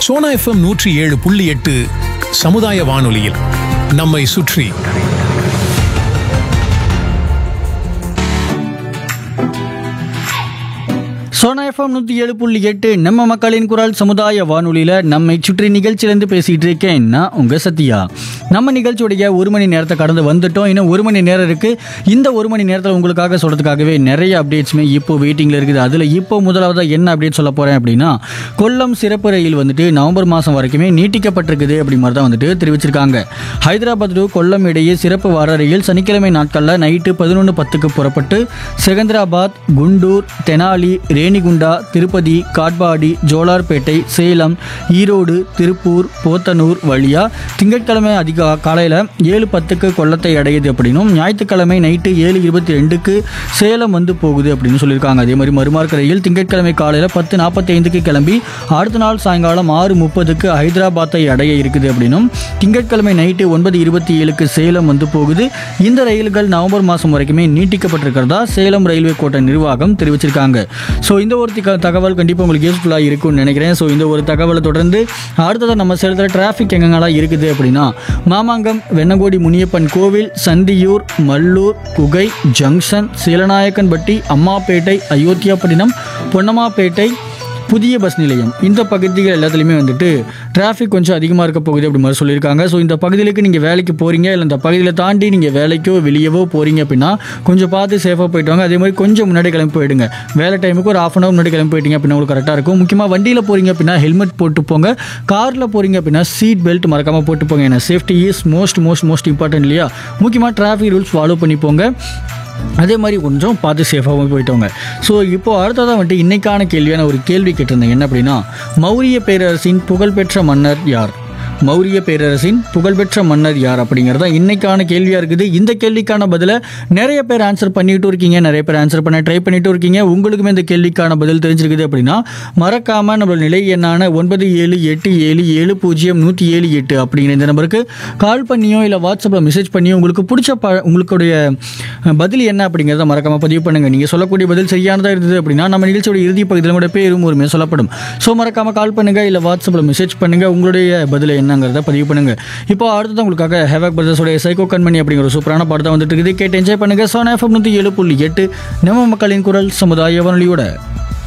Sona FM 107.8 சமுதாய வானொலியில் நம்மை சுற்றி. சோனா எஃப்எம் 107.8 நம்ம மக்களின் குரல் சமுதாய வானொலியில் நம்மை சுற்றி நிகழ்ச்சியிலேருந்து பேசிகிட்டு இருக்கேன் நான் உங்கள் சத்யா. நம்ம நிகழ்ச்சியுடைய ஒரு மணி நேரத்தை கடந்து வந்துட்டோம். இன்னும் ஒரு மணி நேரம் இருக்குது. இந்த ஒரு மணி நேரத்தில் உங்களுக்காக சொல்கிறதுக்காகவே நிறைய அப்டேட்ஸுமே இப்போ வெயிட்டிங்கில் இருக்குது. அதில் இப்போ முதலாவதாக என்ன அப்டேட் சொல்ல போகிறேன் அப்படின்னா, கொல்லம் சிறப்பு ரயில் வந்துட்டு நவம்பர் மாதம் வரைக்குமே நீட்டிக்கப்பட்டிருக்குது அப்படி மாதிரி தான் வந்துட்டு தெரிவிச்சிருக்காங்க. ஹைதராபாத் டு கொல்லம் இடையே சிறப்பு வார ரயில் சனிக்கிழமை நாட்களில் நைட்டு 11:10க்கு புறப்பட்டு செகந்திராபாத், குண்டூர், தெனாலி, ரேணிகுண்டா, திருப்பதி, காட்பாடி, ஜோலார்பேட்டை, சேலம், ஈரோடு, திருப்பூர், போத்தனூர் வழியா திங்கட்கிழமை காலையில் 7:10க்கு கொல்லத்தை அடையுது அப்படின்னும், ஞாயிற்றுக்கிழமை நைட்டு 7:22க்கு சேலம் வந்து போகுது அப்படின்னு சொல்லியிருக்காங்க. அதே மாதிரி மறுமார்க்க ரயில் திங்கட்கிழமை காலையில் 10:45க்கு கிளம்பி அடுத்த நாள் சாயங்காலம் 6:30க்கு ஹைதராபாத்தை அடைய இருக்குது அப்படின்னும், திங்கட்கிழமை நைட்டு 9:27க்கு சேலம் வந்து போகுது. இந்த ரயில்கள் நவம்பர் மாதம் வரைக்குமே நீட்டிக்கப்பட்டிருக்கிறதா சேலம் ரயில்வே கோட்ட நிர்வாகம் தெரிவிச்சிருக்காங்க. ஸோ இந்த ஒரு தகவல் கண்டிப்பாக உங்களுக்கு யூஸ்ஃபுல்லாக இருக்கும்னு நினைக்கிறேன். ஸோ இந்த ஒரு தகவலை தொடர்ந்து அடுத்ததாக நம்ம சேலத்தில் டிராஃபிக் எங்கெங்கெல்லாம் இருக்குது அப்படின்னா, மாமாங்கம், வெண்ணங்கோடி முனியப்பன் கோவில், சந்தியூர், மல்லூர், குகை ஜங்ஷன், சீலநாயக்கன்பட்டி, அம்மாப்பேட்டை, அயோத்தியாப்பட்டினம், பொன்னம்மாப்பேட்டை, புதிய பஸ் நிலையம், இந்த பகுதிகள் எல்லாத்துலேயுமே வந்துட்டு டிராஃபிக் கொஞ்சம் அதிகமாக இருக்க போகுது அப்படி மாதிரி சொல்லியிருக்காங்க. ஸோ இந்த பகுதிகளுக்கு நீங்கள் வேலைக்கு போகிறீங்க, இல்லை இந்த பகுதியில் தாண்டி நீங்கள் வேலைக்கோ வெளியவோ போகிறீங்க அப்படின்னா கொஞ்சம் பார்த்து சேஃபாக போயிட்டு வாங்க. அதே மாதிரி கொஞ்சம் முன்னாடி கிளம்பி போயிடுங்க. வேலை டைமுக்கு ஒரு 1/2 hour முன்னாடி கிளம்பி போயிட்டீங்க அப்படின்னா உங்களுக்கு கரெக்டாக இருக்கும். முக்கியமாக வண்டியில் போகிறீங்க அப்படின்னா ஹெல்மெட் போட்டு போங்க. காரில் போகிறீங்க அப்படின்னா சீட் பெல்ட் மறக்காமல் போட்டு போங்க. ஏன்னா சேஃப்டி இஸ் மோஸ்ட் இம்பார்ட்டன்ட் இல்லையா? முக்கியமாக டிராஃபிக் ரூல்ஸ் ஃபாலோ பண்ணி போங்க. அதே மாதிரி கொஞ்சம் பார்த்து சேஃபாகவும் போயிட்டோங்க. ஸோ இப்போது அடுத்ததான் வந்துட்டு இன்றைக்கான கேள்வியான ஒரு கேள்வி கேட்டிருந்தேன். என்ன அப்படின்னா, மௌரிய பேரரசின் புகழ்பெற்ற மன்னர் யார்? மௌரிய பேரரசின் புகழ்பெற்ற மன்னர் யார் அப்படிங்கிறதா இன்னைக்கான கேள்வியாக இருக்குது. இந்த கேள்விக்கான பதிலை நிறைய பேர் ஆன்சர் பண்ணிட்டு இருக்கீங்க, நிறைய பேர் ஆன்சர் பண்ண ட்ரை பண்ணிட்டு இருக்கீங்க. உங்களுக்குமே இந்த கேள்விக்கான பதில் தெரிஞ்சிருக்குது அப்படின்னா மறக்காமல் நம்மளோட நிலை எண்ணான 9787070178 அப்படிங்கிற இந்த நம்பருக்கு கால் பண்ணியோ இல்லை வாட்ஸ்அப்பில் மெசேஜ் பண்ணியோ உங்களுக்கு பிடிச்ச உங்களுடைய பதில் என்ன அப்படிங்கிறத மறக்காமல் பதிவு பண்ணுங்கள். நீங்கள் சொல்லக்கூடிய பதில் சரியானதாக இருந்தது அப்படின்னா நம்ம நிகழ்ச்சியோட இறுதி பகுதியில் கூட பேரும் ஒருமே சொல்லப்படும். ஸோ மறக்காமல் கால் பண்ணுங்கள், இல்லை வாட்ஸ்அப்பில் மெசேஜ் பண்ணுங்கள், உங்களுடைய பதில் என்னங்கிறத பதிவு பண்ணுங்க. இப்போ அடுத்தது உங்களுக்காக ஹேவாக் பிரதர்ஸோட சைக்கோ கண்மணி அப்படிங்கிற ஒரு சூப்பரான படத்தை வந்துட்டு இருக்குது. கேட்டு என்ஜாய் பண்ணுங்க. சோனா எஃப்எம் 107.8 நம்ம மக்களின் குரல் சமுதாய வானொலியோட.